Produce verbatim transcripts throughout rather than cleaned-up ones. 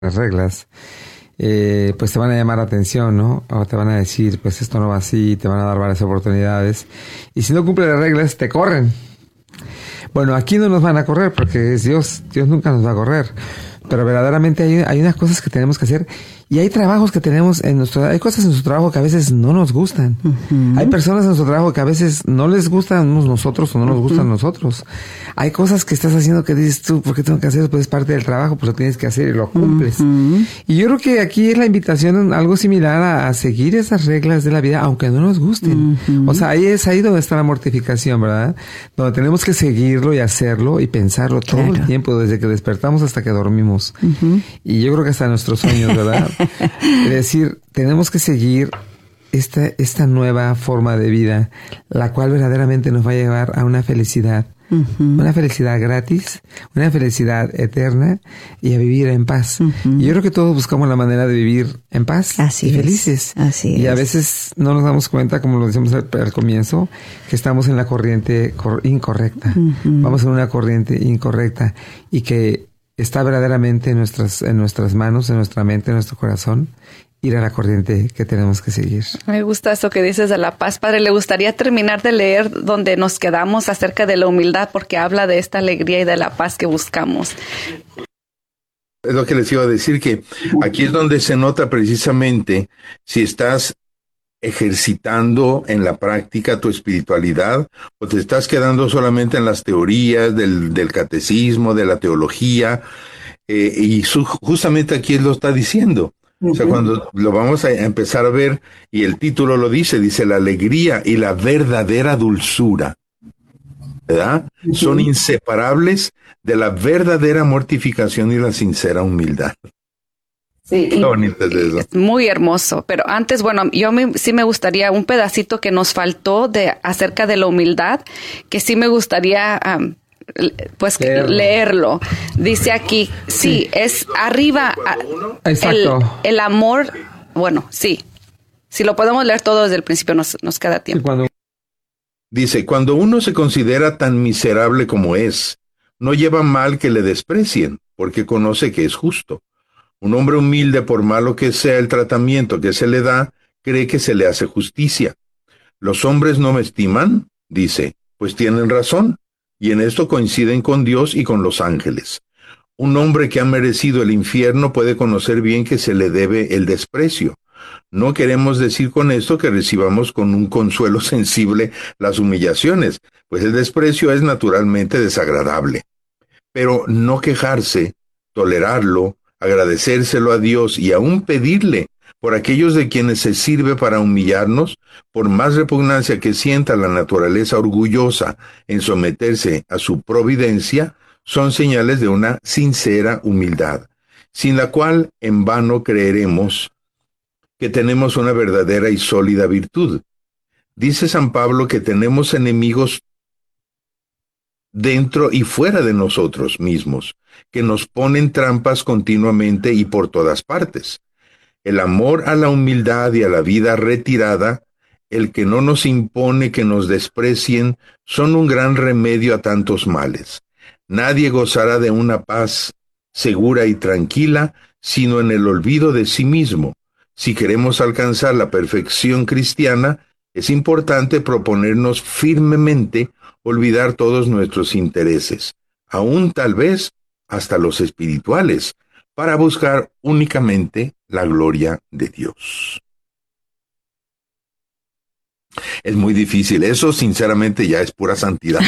las reglas, eh, pues te van a llamar la atención, ¿no? O te van a decir, pues esto no va así, te van a dar varias oportunidades. Y si no cumple las reglas, te corren. Bueno, aquí no nos van a correr porque es Dios. Dios nunca nos va a correr. Pero verdaderamente hay, hay unas cosas que tenemos que hacer y hay trabajos que tenemos en nuestro, hay cosas en nuestro trabajo que a veces no nos gustan. Uh-huh. Hay personas en nuestro trabajo que a veces no les gustan nosotros o no nos uh-huh. gustan nosotros. Hay cosas que estás haciendo que dices tú, ¿por qué tengo que hacer? Pues es parte del trabajo, pues lo tienes que hacer y lo cumples. Uh-huh. Y yo creo que aquí es la invitación algo similar a, a seguir esas reglas de la vida, aunque no nos gusten. Uh-huh. O sea, ahí es ahí donde está la mortificación, ¿verdad? Donde tenemos que seguirlo y hacerlo y pensarlo claro. todo el tiempo, desde que despertamos hasta que dormimos. Uh-huh. Y yo creo que hasta nuestros sueños, ¿verdad? Es decir, tenemos que seguir esta, esta nueva forma de vida, la cual verdaderamente nos va a llevar a una felicidad, uh-huh. una felicidad gratis, una felicidad eterna y a vivir en paz. Uh-huh. Y yo creo que todos buscamos la manera de vivir en paz Así y es. felices. Así y es. a veces no nos damos cuenta, como lo decíamos al, al comienzo, que estamos en la corriente cor- incorrecta. Uh-huh. Vamos en una corriente incorrecta y que está verdaderamente en nuestras, en nuestras manos, en nuestra mente, en nuestro corazón, ir a la corriente que tenemos que seguir. Me gusta eso que dices de la paz, Padre. Le gustaría terminar de leer donde nos quedamos acerca de la humildad, porque habla de esta alegría y de la paz que buscamos. Es lo que les iba a decir, que aquí es donde se nota precisamente si estás ejercitando en la práctica tu espiritualidad o te estás quedando solamente en las teorías del, del catecismo, de la teología, eh, y su, justamente aquí él lo está diciendo. Uh-huh. O sea, cuando lo vamos a empezar a ver, y el título lo dice, dice la alegría y la verdadera dulzura, ¿verdad? Uh-huh. Son inseparables de la verdadera mortificación y la sincera humildad. Sí, qué bonito es eso. Muy hermoso. Pero antes, bueno, yo me, sí me gustaría un pedacito que nos faltó de acerca de la humildad, que sí me gustaría um, pues leerlo. leerlo. Dice aquí, sí, sí. es arriba Exacto. El, el amor, bueno, sí. Si lo podemos leer todo desde el principio, nos, nos queda tiempo. Cuando... Dice, cuando uno se considera tan miserable como es, no lleva mal que le desprecien, porque conoce que es justo. Un hombre humilde, por malo que sea el tratamiento que se le da, cree que se le hace justicia. Los hombres no me estiman, dice, pues tienen razón, y en esto coinciden con Dios y con los ángeles. Un hombre que ha merecido el infierno puede conocer bien que se le debe el desprecio. No queremos decir con esto que recibamos con un consuelo sensible las humillaciones, pues el desprecio es naturalmente desagradable. Pero no quejarse, tolerarlo, agradecérselo a Dios y aún pedirle por aquellos de quienes se sirve para humillarnos, por más repugnancia que sienta la naturaleza orgullosa en someterse a su providencia, son señales de una sincera humildad, sin la cual en vano creeremos que tenemos una verdadera y sólida virtud. Dice San Pablo que tenemos enemigos dentro y fuera de nosotros mismos, que nos ponen trampas continuamente y por todas partes. El amor a la humildad y a la vida retirada, el que no nos impone que nos desprecien, son un gran remedio a tantos males. Nadie gozará de una paz segura y tranquila, sino en el olvido de sí mismo. Si queremos alcanzar la perfección cristiana, es importante proponernos firmemente olvidar todos nuestros intereses, aún tal vez hasta los espirituales, para buscar únicamente la gloria de Dios. Es muy difícil, eso sinceramente ya es pura santidad.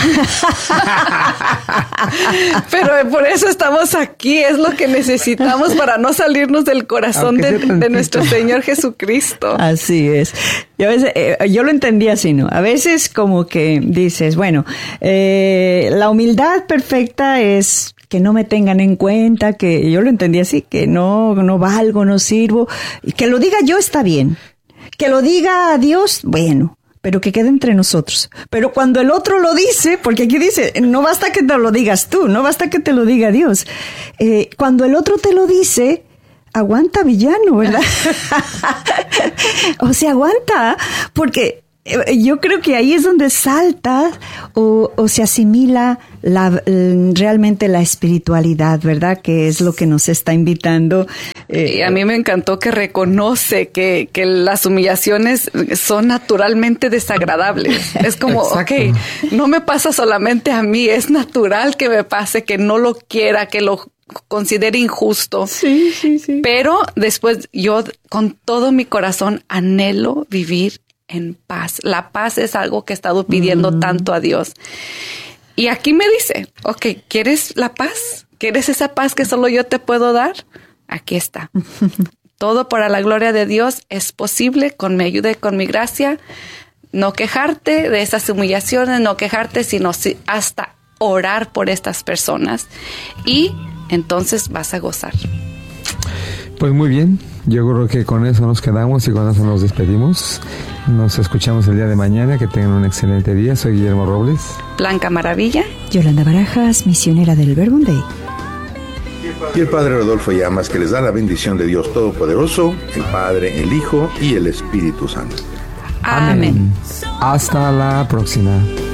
Pero por eso estamos aquí, es lo que necesitamos para no salirnos del corazón de, de nuestro Señor Jesucristo. Así es. Yo, a veces, eh, yo lo entendí así, ¿no? A veces como que dices, bueno, eh, la humildad perfecta es que no me tengan en cuenta, que yo lo entendí así, que no, no valgo, no sirvo, y que lo diga yo está bien. Que lo diga a Dios, bueno, pero que quede entre nosotros. Pero cuando el otro lo dice, porque aquí dice, no basta que te lo digas tú, no basta que te lo diga Dios. Eh, cuando el otro te lo dice, aguanta, villano, ¿verdad? O sea, aguanta, porque yo creo que ahí es donde salta o, o se asimila la, realmente la espiritualidad, ¿verdad? Que es lo que nos está invitando. Eh, y a mí me encantó que reconoce que, que las humillaciones son naturalmente desagradables. Es como, Exacto. ok, no me pasa solamente a mí, es natural que me pase, que no lo quiera, que lo considere injusto. Sí, sí, sí. Pero después yo con todo mi corazón anhelo vivir en paz. La paz es algo que he estado pidiendo mm. tanto a Dios. Y aquí me dice, ok, ¿quieres la paz? ¿Quieres esa paz que solo yo te puedo dar? Aquí está. Todo para la gloria de Dios es posible con mi ayuda y con mi gracia. No quejarte de esas humillaciones, no quejarte, sino hasta orar por estas personas. Y entonces vas a gozar. Pues muy bien, yo creo que con eso nos quedamos y con eso nos despedimos. Nos escuchamos el día de mañana, que tengan un excelente día. Soy Guillermo Robles. Blanca Maravilla. Yolanda Barajas, misionera del Verbum Dei. Y el Padre Rodolfo Llamas, que les da la bendición de Dios Todopoderoso, el Padre, el Hijo y el Espíritu Santo. Amén. Amén. Hasta la próxima.